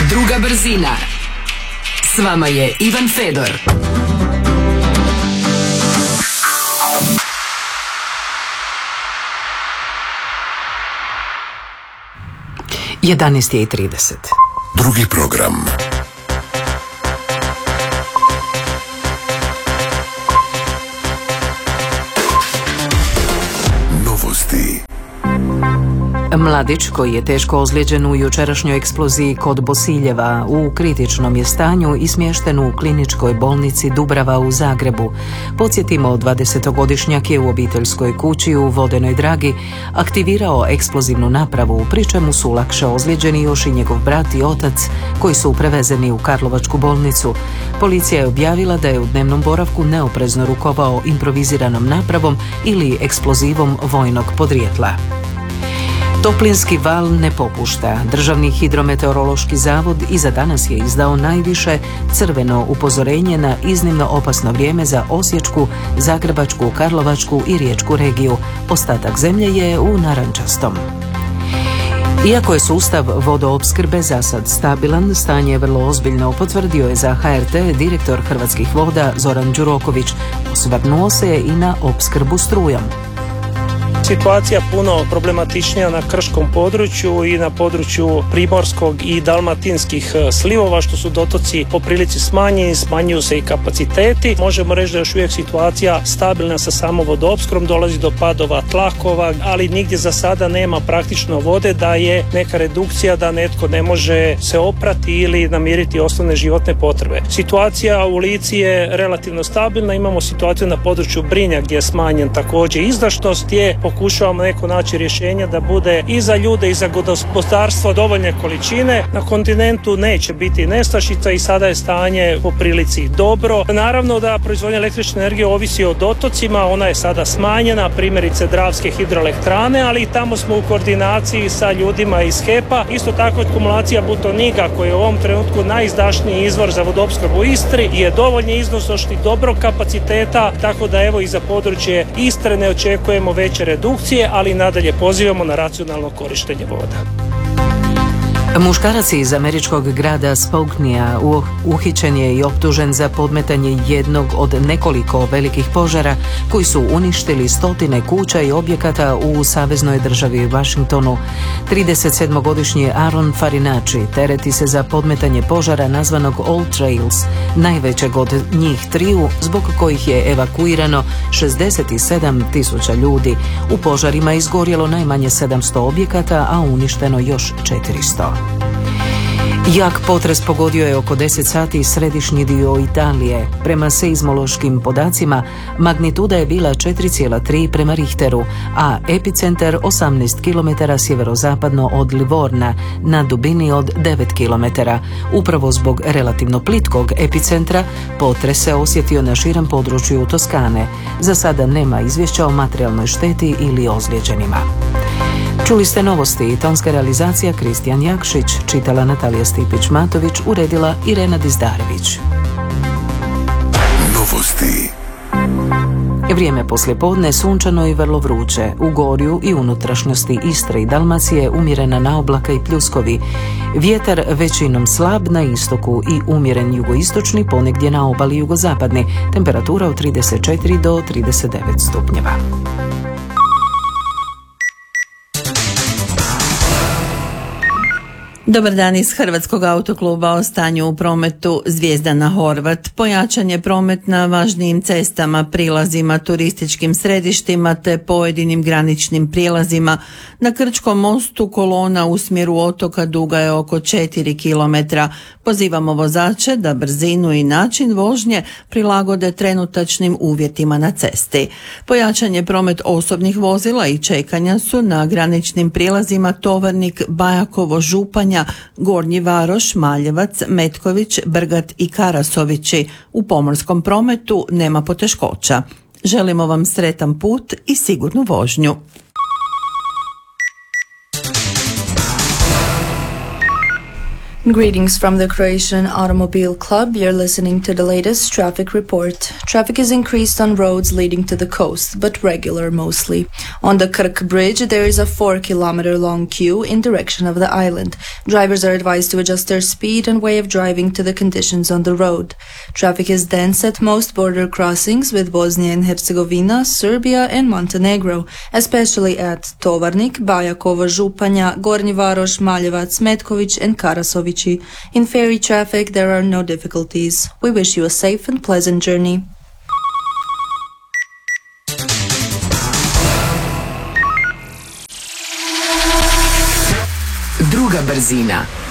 Druga brzina. S vama je Ivan Fedor. je 30. Drugi program. Novosti. Mladić koji je teško ozlijeđen u jučerašnjoj eksploziji kod Bosiljeva u kritičnom je stanju i smješten u kliničkoj bolnici Dubrava u Zagrebu. Podsjetimo, 20-godišnjak je u obiteljskoj kući u Vodenoj Dragi aktivirao eksplozivnu napravu, pri čemu su lakše ozlijeđeni još i njegov brat i otac koji su prevezeni u Karlovačku bolnicu. Policija je objavila da je u dnevnom boravku neoprezno rukovao improviziranom napravom ili eksplozivom vojnog podrijetla. Toplinski val ne popušta. Državni hidrometeorološki zavod i za danas je izdao najviše crveno upozorenje na iznimno opasno vrijeme za Osječku, Zagrebačku, Karlovačku i Riječku regiju. Ostatak zemlje je u narančastom. Iako je sustav vodoopskrbe za sad stabilan, stanje je vrlo ozbiljno, potvrdio je za HRT direktor Hrvatskih voda Zoran Đuroković. Osvrnuo se je i na opskrbu strujom. Situacija puno problematičnija na krškom području i na području primorskog i dalmatinskih slivova, što su dotoci po prilici smanjeni, smanjuju se i kapaciteti. Možemo reći da je još uvijek situacija stabilna sa samom vodoopskrbom, dolazi do padova tlakova, ali nigdje za sada nema praktično vode da je neka redukcija da netko ne može se oprati ili namiriti osnovne životne potrebe. Situacija u Lici je relativno stabilna, imamo situaciju na području Brinja gdje je smanjen također izdašnost, pokušavamo neko naći rješenja da bude i za ljude i za gospodarstvo dovoljne količine. Na kontinentu neće biti nestašica i sada je stanje po prilici dobro. Naravno da proizvodnja električne energije ovisi o dotocima, ona je sada smanjena, primjerice Dravske hidroelektrane, ali i tamo smo u koordinaciji sa ljudima iz HEP-a. Isto tako akumulacija Butoniga, koji je u ovom trenutku najizdašniji izvor za vodoopskrbu u Istri, je dovoljni iznosnosti dobrog kapaciteta, tako da evo i za područje Istre ne očekujemo veće redukcije, ali nadalje pozivamo na racionalno korištenje voda. Muškarac iz američkog grada Spokenija uhićen je i optužen za podmetanje jednog od nekoliko velikih požara koji su uništili stotine kuća i objekata u saveznoj državi Washingtonu. 37-godišnji Aaron Farinacci tereti se za podmetanje požara nazvanog All Trails, najvećeg od njih triju, zbog kojih je evakuirano 67.000 ljudi. U požarima je izgorjelo najmanje 700 objekata, a uništeno još 400. Jak potres pogodio je oko 10 sati središnji dio Italije. Prema seizmološkim podacima, magnituda je bila 4,3 prema Richteru, a epicentar 18 km sjeverozapadno od Livorna, na dubini od 9 km. Upravo zbog relativno plitkog epicentra, potres se osjetio na širem području Toskane. Za sada nema izvješća o materijalnoj šteti ili ozlijeđenima. Čuli ste novosti i tonska realizacija Kristijan Jakšić, čitala Natalija Stipić-Matović, uredila Irena Dizdarević. Novosti. Vrijeme poslijepodne sunčano i vrlo vruće. U Gorju i unutrašnjosti Istre i Dalmacije umjerena naoblaka i pljuskovi. Vjetar većinom slab na istoku i umjeren jugoistočni, ponegdje na obali jugozapadni. Temperatura od 34 do 39 stupnjeva. Dobar dan iz Hrvatskog autokluba o stanju u prometu. Zvijezdana Horvat. Pojačan je promet na važnijim cestama, prilazima, turističkim središtima te pojedinim graničnim prijelazima. Na Krčkom mostu kolona u smjeru otoka duga je oko 4 km. Pozivamo vozače da brzinu i način vožnje prilagode trenutačnim uvjetima na cesti. Pojačan je promet osobnih vozila i čekanja su na graničnim prijelazima Tovarnik, Bajakovo, Županja, Gornji Varoš, Maljevac, Metković, Brgat i Karasovići. U pomorskom prometu nema poteškoća. Želimo vam sretan put i sigurnu vožnju. Greetings from the Croatian Automobile Club. You're listening to the latest traffic report. Traffic is increased on roads leading to the coast, but regular mostly. On the Krk Bridge, there is a 4-kilometer long queue in direction of the island. Drivers are advised to adjust their speed and way of driving to the conditions on the road. Traffic is dense at most border crossings with Bosnia and Herzegovina, Serbia and Montenegro, especially at Tovarnik, Bajakovo, Županja, Gornji Varoš, Maljevac, Metković and Karasović. In ferry traffic, there are no difficulties. We wish you a safe and pleasant journey. Druga brzina.